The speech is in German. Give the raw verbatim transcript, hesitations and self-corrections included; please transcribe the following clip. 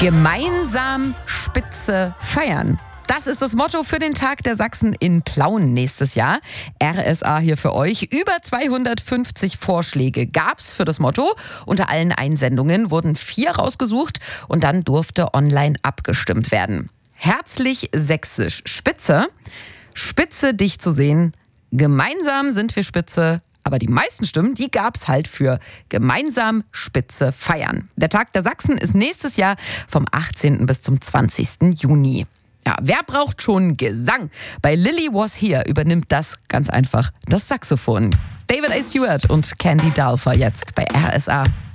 Gemeinsam Spitze feiern. Das ist das Motto für den Tag der Sachsen in Plauen nächstes Jahr. R S A hier für euch. Über zweihundertfünfzig Vorschläge gab's für das Motto. Unter allen Einsendungen wurden vier rausgesucht und dann durfte online abgestimmt werden. Herzlich sächsisch Spitze. Spitze dich zu sehen. Gemeinsam sind wir Spitze. Aber die meisten Stimmen, die gab's halt für gemeinsam Spitze feiern. Der Tag der Sachsen ist nächstes Jahr vom achtzehnten bis zum zwanzigsten Juni. Ja, wer braucht schon Gesang? Bei Lily Was Here übernimmt das ganz einfach das Saxophon. David A. Stewart und Candy Dulfer jetzt bei R S A.